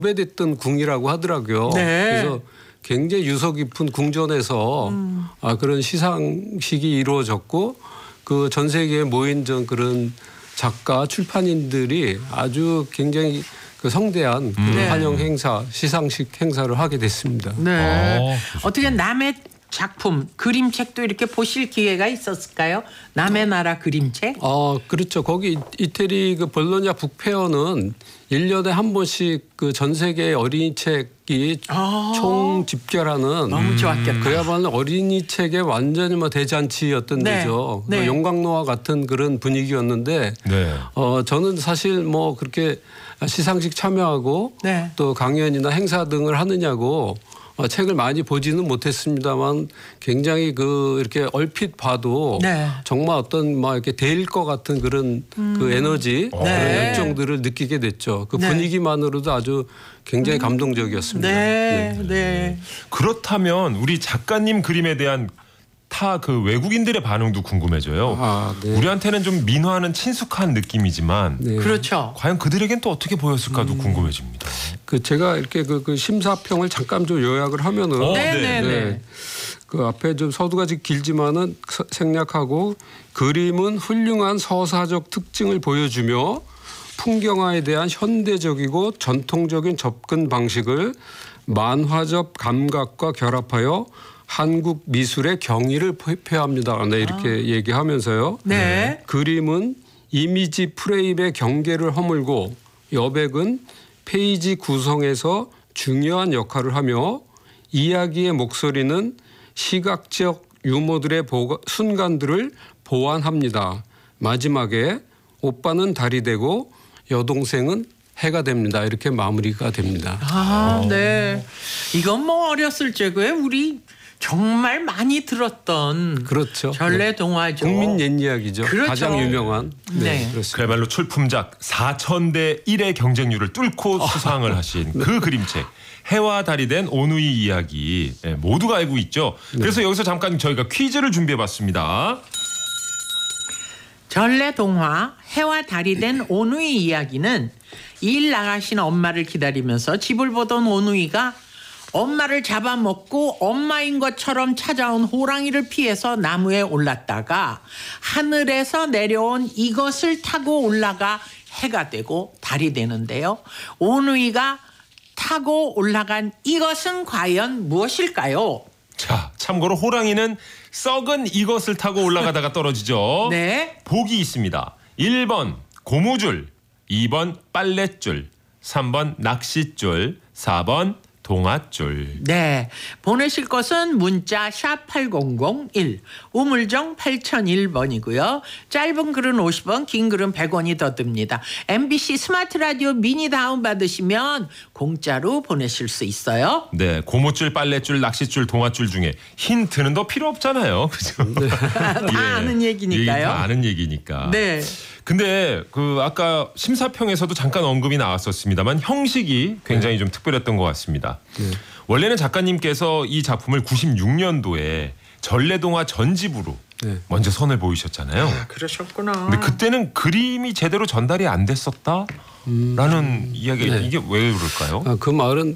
도배됐던 궁이라고 하더라고요. 네. 그래서 굉장히 유서 깊은 궁전에서 그런 시상식이 이루어졌고 그 전 세계에 모인 그런 작가 출판인들이 아주 굉장히 그 성대한 그 네. 환영 행사, 시상식 행사를 하게 됐습니다. 네. 어떻게 남의 작품, 그림책도 이렇게 보실 기회가 있었을까요? 남의 나라 그림책? 그렇죠. 거기 이태리 그 볼로냐 북페어는 1년에 한 번씩 그 전 세계 어린이 책이 총 집결하는 너무 좋았겠다. 그야말로 어린이 책의 완전히 대잔치였던 네. 데죠. 네. 용광로와 같은 그런 분위기였는데 네. 저는 사실 그렇게 시상식 참여하고 네. 또 강연이나 행사 등을 하느냐고 책을 많이 보지는 못했습니다만 굉장히 이렇게 얼핏 봐도 네. 정말 어떤 이렇게 데일 것 같은 그런 그 에너지 그런 네. 열정들을 느끼게 됐죠. 그 네. 분위기만으로도 아주 굉장히 감동적이었습니다. 네. 네. 그렇다면 우리 작가님 그림에 대한 타 그 외국인들의 반응도 궁금해져요. 네. 우리한테는 좀 민화는 친숙한 느낌이지만 네. 그렇죠. 과연 그들에겐 또 어떻게 보였을까도 궁금해집니다. 제가 이렇게 그 심사평을 잠깐 좀 요약을 하면은 네. 그 앞에 좀 서두가 길지만은 생략하고 그림은 훌륭한 서사적 특징을 보여주며 풍경화에 대한 현대적이고 전통적인 접근 방식을 만화적 감각과 결합하여 한국 미술의 경의를 표합니다. 네, 이렇게 얘기하면서요. 네. 그림은 이미지 프레임의 경계를 허물고 여백은 페이지 구성에서 중요한 역할을 하며 이야기의 목소리는 시각적 유머들의 순간들을 보완합니다. 마지막에 오빠는 달이 되고 여동생은 해가 됩니다. 이렇게 마무리가 됩니다. 네. 이건 어렸을 적에 우리 정말 많이 들었던 그렇죠. 전래동화죠. 국민 옛 이야기죠. 그렇죠. 가장 유명한. 네. 그렇습니다. 그야말로 출품작 4,000대 1의 경쟁률을 뚫고 수상을 하신 그 그림책 해와 달이 된 오누이 이야기 모두가 알고 있죠. 그래서 여기서 잠깐 저희가 퀴즈를 준비해봤습니다. 전래동화 해와 달이 된 오누이 이야기는 일 나가신 엄마를 기다리면서 집을 보던 오누이가 엄마를 잡아먹고 엄마인 것처럼 찾아온 호랑이를 피해서 나무에 올랐다가 하늘에서 내려온 이것을 타고 올라가 해가 되고 달이 되는데요. 오누이가 타고 올라간 이것은 과연 무엇일까요? 자, 참고로 호랑이는 썩은 이것을 타고 올라가다가 떨어지죠. 네. 보기 있습니다. 1번 고무줄, 2번 빨랫줄, 3번 낚싯줄, 4번 동아줄. 네. 보내실 것은 문자 샵 8001 우물정 8001번이고요. 짧은 글은 50원, 긴 글은 100원이 더 듭니다. MBC 스마트 라디오 미니 다운받으시면 공짜로 보내실 수 있어요. 네, 고무줄, 빨랫줄, 낚싯줄, 동아줄 중에 힌트는 더 필요 없잖아요. 그죠? 다 아는 얘기니까요. 다 아는 얘기니까. 네. 근데 아까 심사평에서도 잠깐 언급이 나왔었습니다만 형식이 굉장히 좀 특별했던 것 같습니다. 원래는 작가님께서 이 작품을 96년도에 전래동화 전집으로 먼저 선을 보이셨잖아요. 그러셨구나. 근데 그때는 그림이 제대로 전달이 안 됐었다라는 이야기가 이게 왜 그럴까요? 그 말은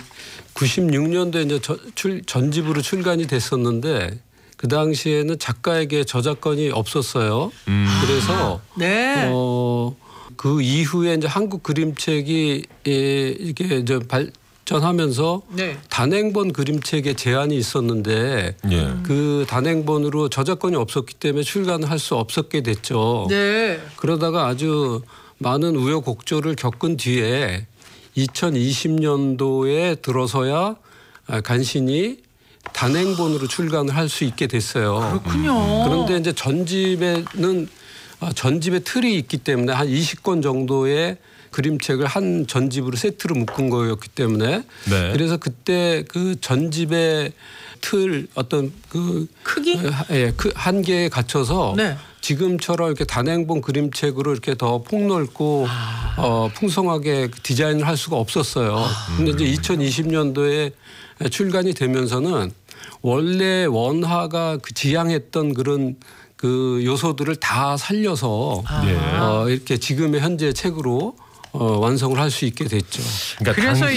96년도에 이제 전집으로 출간이 됐었는데 그 당시에는 작가에게 저작권이 없었어요. 그래서 네. 그 이후에 이제 한국 그림책이 이렇게 이제 발전하면서 네. 단행본 그림책에 제한이 있었는데 그 단행본으로 저작권이 없었기 때문에 출간을 할 수 없었게 됐죠. 네. 그러다가 아주 많은 우여곡절을 겪은 뒤에 2020년도에 들어서야 간신히 단행본으로 출간을 할 수 있게 됐어요. 그렇군요. 그런데 이제 전집에는 전집의 틀이 있기 때문에 한 20권 정도의 그림책을 한 전집으로 세트로 묶은 거였기 때문에 그래서 그때 그 전집의 틀 어떤 크기? 한계에 갇혀서 네. 지금처럼 이렇게 단행본 그림책으로 이렇게 더 폭넓고 풍성하게 디자인을 할 수가 없었어요. 근데 이제 2020년도에 출간이 되면서는 원래 원화가 지향했던 그런 그 요소들을 다 살려서 이렇게 지금의 현재 책으로 완성을 할 수 있게 됐죠. 그러니까 그래서